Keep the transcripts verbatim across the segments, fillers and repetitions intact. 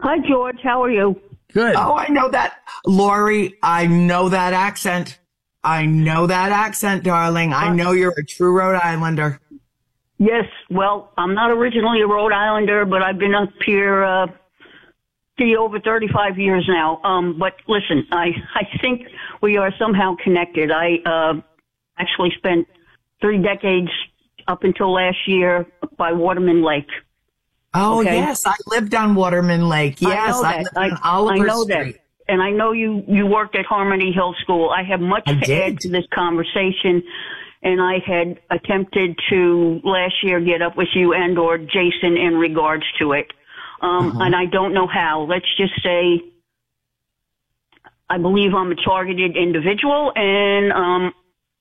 Hi, George. How are you? Good. Oh, I know that. Lori, I know that accent. I know that accent, darling. I know you're a true Rhode Islander. Yes. Well, I'm not originally a Rhode Islander, but I've been up here uh, for over thirty-five years now. Um, but listen, I, I think we are somehow connected. I uh, actually spent three decades up until last year by Waterman Lake. Oh, okay? yes. I lived on Waterman Lake. Yes. I know that. I lived I, on Oliver I know Street. that. And I know you, you worked at Harmony Hill School. I have much I to did. add to this conversation. And I had attempted to last year get up with you and or Jason in regards to it. Um, Uh-huh. and I don't know how. Let's just say I believe I'm a targeted individual, and um,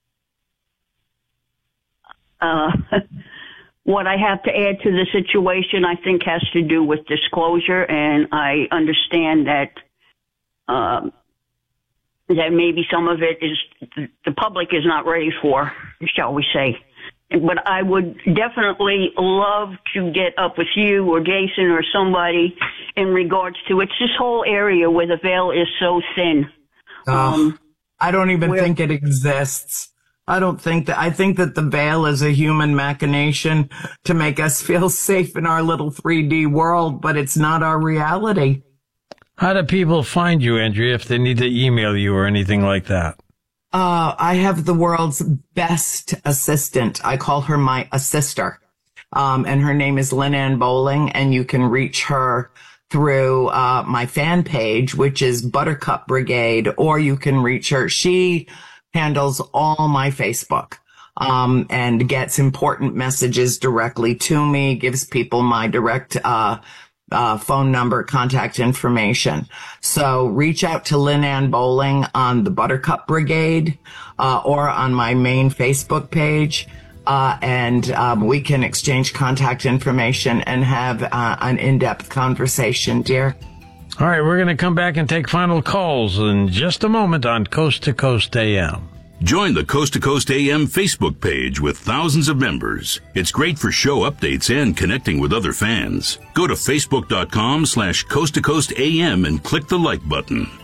uh, what I have to add to the situation, I think, has to do with disclosure. And I understand that um, that maybe some of it is the public is not ready for, shall we say. But I would definitely love to get up with you or Jason or somebody in regards to it's this whole area where the veil is so thin. Oh, Um, I don't even where- think it exists. I don't think that, I think that the veil is a human machination to make us feel safe in our little three D world, but it's not our reality. How do people find you, Andrea, if they need to email you or anything like that? Uh, I have the world's best assistant. I call her my assister. Um, and her name is Lynn Ann Bowling, and you can reach her through, uh, my fan page, which is Buttercup Brigade, or you can reach her. She handles all my Facebook, um, and gets important messages directly to me, gives people my direct, uh, Uh, phone number, contact information. So reach out to Lynn Ann Bowling on the Buttercup Brigade, uh, or on my main Facebook page. Uh, and, um, we can exchange contact information and have, uh, an in-depth conversation, dear. All right, we're going to come back and take final calls in just a moment on Coast to Coast A M. Join the Coast to Coast A M Facebook page with thousands of members. It's great for show updates and connecting with other fans. Go to facebook.com slash Coast to Coast AM and click the like button.